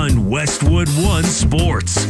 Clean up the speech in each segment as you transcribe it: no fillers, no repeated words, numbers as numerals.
on Westwood One Sports.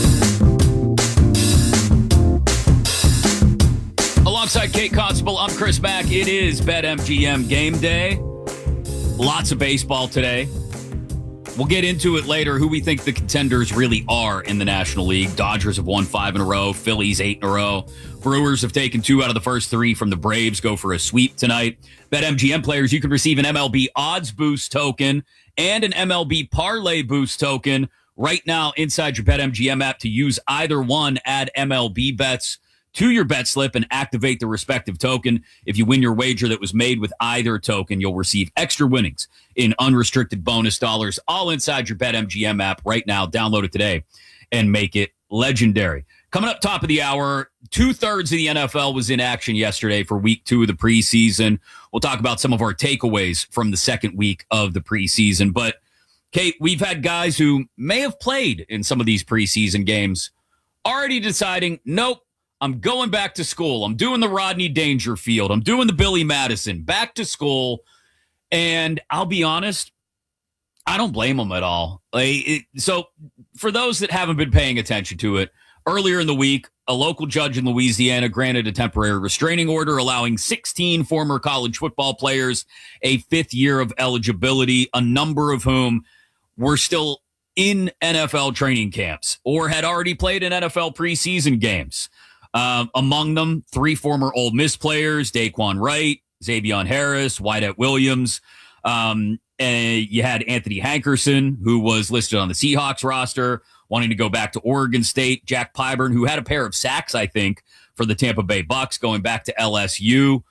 Alongside Kate Constable, I'm Chris Mack. It is BetMGM game day. Lots of baseball today. We'll get into it later, who we think the contenders really are in the National League. Dodgers have won 5 in a row. Phillies 8 in a row. Brewers have taken 2 out of the first 3 from the Braves. Go for a sweep tonight. BetMGM players, you can receive an MLB odds boost token and an MLB parlay boost token right now inside your BetMGM app. To use either one, add MLB bets to your bet slip and activate the respective token. If you win your wager that was made with either token, you'll receive extra winnings in unrestricted bonus dollars, all inside your BetMGM app right now. Download it today and make it legendary. Coming up top of the hour, 2/3 of the NFL was in action yesterday for week 2 of the preseason. We'll talk about some of our takeaways from the second week of the preseason. But, Kate, we've had guys who may have played in some of these preseason games already deciding, nope, I'm going back to school. I'm doing the Rodney Dangerfield. I'm doing the Billy Madison. Back to school. And I'll be honest, I don't blame them at all. So for those that haven't been paying attention to it, earlier in the week, a local judge in Louisiana granted a temporary restraining order allowing 16 former college football players a 5th year of eligibility, a number of whom were still in NFL training camps or had already played in NFL preseason games. Among them, 3 former Ole Miss players, Daquan Wright, Xavier Harris, Wyatt Williams. And you had Anthony Hankerson, who was listed on the Seahawks roster, wanting to go back to Oregon State. Jack Pyburn, who had a pair of sacks, I think, for the Tampa Bay Bucks, going back to LSU.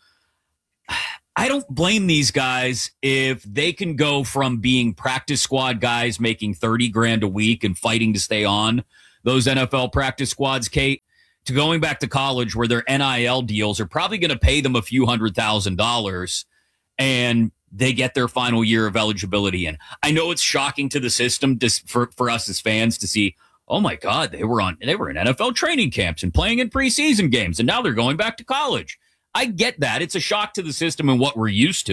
I don't blame these guys if they can go from being practice squad guys making $30,000 a week and fighting to stay on those NFL practice squads, Kate, to going back to college where their NIL deals are probably going to pay them a few $100,000 and they get their final year of eligibility in. I know it's shocking to the system for us as fans to see, oh my God, they were in NFL training camps and playing in preseason games, and now they're going back to college. I get that. It's a shock to the system and what we're used to.